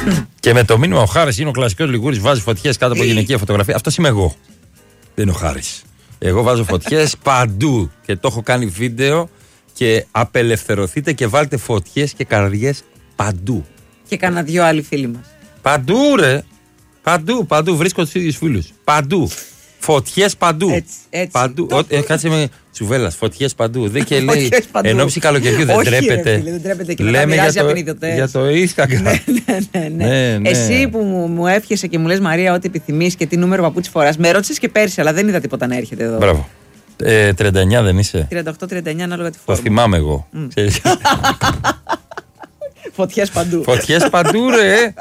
Και με το μήνυμα ο Χάρης είναι ο κλασικός Λιγούρης, βάζει φωτιές κάτω από γυναικεία φωτογραφία. Αυτός είμαι εγώ. Δεν είναι ο Χάρης. Εγώ βάζω φωτιές παντού και το έχω κάνει βίντεο και απελευθερωθείτε και βάλτε φωτιές και καρδιές παντού. Και κάνα δυο άλλοι φίλοι μας. Παντού ρε. Παντού βρίσκω τους ίδιους φίλους. Παντού. Φωτιές παντού. Έτσι. Παντού. Κάτσε με τσουβέλας. Φωτιές παντού. Δεν και λέει ενόψει καλοκαιριού δεν τρέπεται. Δεν τρέπεται και λέμε για το Instagram. Ναι. Εσύ που μου εύχεσαι και μου λες Μαρία ό,τι επιθυμείς και τι νούμερο παπούτσι φοράς. Με ρώτησες και πέρσι, αλλά δεν είδα τίποτα να έρχεται εδώ. Μπράβο. 39 δεν είσαι. 38-39 ανάλογα τη φόρμα. Το θυμάμαι εγώ. Φωτιές παντού. Φωτιές παντού ρε.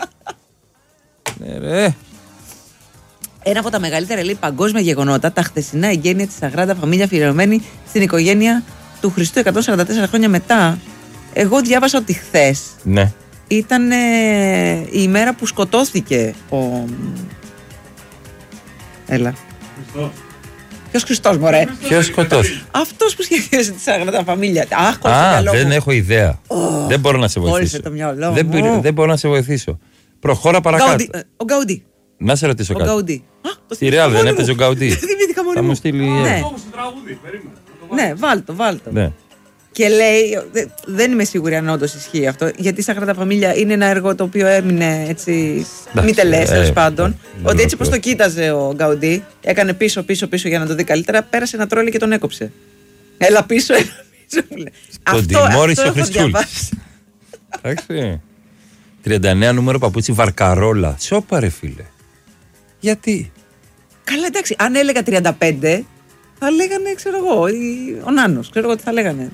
Ένα από τα μεγαλύτερα παγκόσμια γεγονότα, τα χθεσινά εγγένεια της Σαγράντα Φαμίλια αφιερωμένη στην οικογένεια του Χριστού 144 χρόνια μετά. Εγώ διάβασα ότι χθες ήταν η ημέρα που σκοτώθηκε ο... Έλα. Ποιος Χριστός μωρέ? Ποιος σκοτώθηκε? Αυτός που σχεδίασε τη Σαγράντα Φαμίλια. Δεν έχω ιδέα. Δεν μπορώ να σε βοηθήσω. Δεν μπορώ να σε βοηθήσω. Προχώρα παρακάτω. Ο Γκαουντί. Να σε ρωτήσω κάτι. Ο Γκαουντί. Στη Ρεάλ δεν έπαιζε ο Γκαουντί? Θυμήθηκα μόνο. Θα μου στείλει. Ναι, βάλτο. Και λέει, δεν είμαι σίγουρη αν όντως ισχύει αυτό, γιατί η Σαγράντα Φαμίλια είναι ένα έργο το οποίο έμεινε έτσι μη τελές τέλος πάντων. Ότι έτσι πως το κοίταζε ο Γκαουντί, έκανε πίσω για να το δει καλύτερα, πέρασε ένα τρόλι και τον έκοψε. Έλα πίσω. Τον τιμώρησε ο Χριστούλης. Εντάξει. 39 νούμερο παπούτσι Βαρκαρόλα. Σόπα ρε φίλε. Γιατί? Καλά εντάξει, αν έλεγα 35 θα λέγανε, ξέρω εγώ, ο Νάνος, ξέρω εγώ τι θα λέγανε.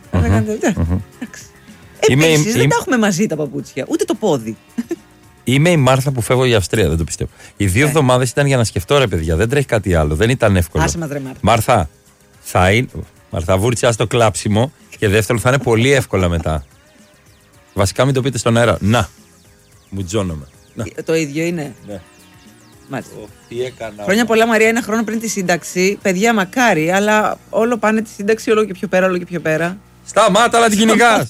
Επίσης δεν τα έχουμε μαζί τα παπούτσια, ούτε το πόδι. Είμαι η Μάρθα που φεύγω για Αυστρία, δεν το πιστεύω. Οι 2 εβδομάδες ήταν για να σκεφτώ ρε παιδιά, δεν τρέχει κάτι άλλο, δεν ήταν εύκολο. Άσε μας ρε Μάρθα. Μάρθα, Μάρθα βούρτσα στο κλάψιμο και δεύτερον θα είναι πολύ εύκολα μετά. Βασικά μην το πείτε στον αέρα. Να, μου τζώνομαι. Το ίδιο είναι. Ναι. Μάλιστα. Χρόνια πολλά Μαρία, ένα χρόνο πριν τη σύνταξη. Παιδιά μακάρι, αλλά όλο πάνε τη σύνταξη όλο και πιο πέρα. Σταμάτα, αλλά την κυνηγάς.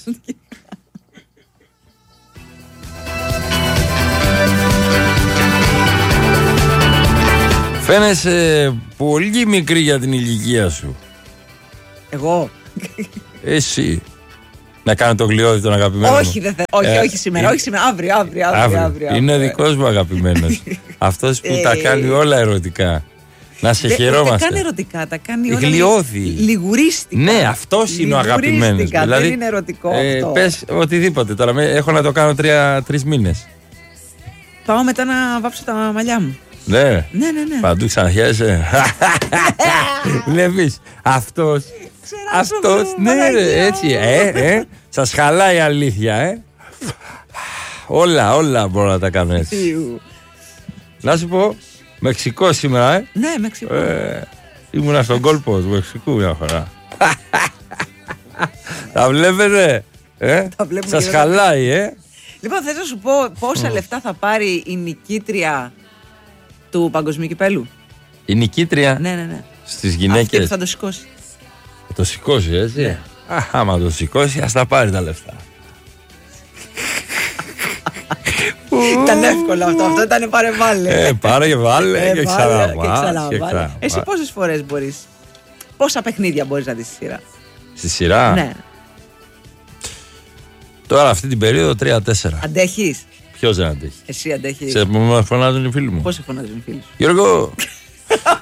Φαίνεσαι πολύ μικρή για την ηλικία σου. Εγώ? Εσύ. Να κάνω το γλιώδη τον αγαπημένο μου. Όχι, δεν θέλω. Όχι σήμερα. Αύριο. Είναι δικός μου αγαπημένος. Αυτός που τα κάνει όλα ερωτικά. Να σε χαιρόμαστε. Δεν τα κάνει ερωτικά, τα κάνει όλα γλιώδη. Λιγουρίστικα. Ναι, αυτός είναι ο αγαπημένος. Δηλαδή, δεν είναι ερωτικό αυτό. Πες οτιδήποτε τώρα. Έχω να το κάνω 3 μήνες. Πάω μετά να βάψω τα μαλλιά μου. Ναι. Παντού ξαναχιάζεσαι. Βλέπεις, αυτός, ναι, έτσι, σας χαλάει η αλήθεια, Όλα μπορώ να τα κάνω έτσι. Να σου πω, Μεξικό σήμερα, Ναι, Μεξικό. Ήμουνα στον κόλπο του Μεξικού μια φορά. Τα βλέπετε, σας χαλάει, Λοιπόν, θες να σου πω πόσα λεφτά θα πάρει η νικήτρια του παγκοσμίου κυπέλου? Η νικήτρια? Ναι. Στις γυναίκες. Αυτή που θα το σηκώσει. Θα το σηκώσει, έτσι. Ναι. Άμα το σηκώσει, ας τα πάρει τα λεφτά. Ήταν εύκολο αυτό ήταν πάρε βάλε. Πάρε και βάλε και ξαναβάλε. Εσύ πόσες φορές μπορείς, πόσα παιχνίδια μπορείς να δεις στη σειρά? Στη σειρά? Ναι. Τώρα αυτή την περίοδο 3-4. Αντέχεις? Ποιος δεν αντέχει? Εσύ αντέχεις? Σε φωνάζουν οι φίλοι μου. Πώς σε φωνάζουν οι φίλοι σου? Γιώργο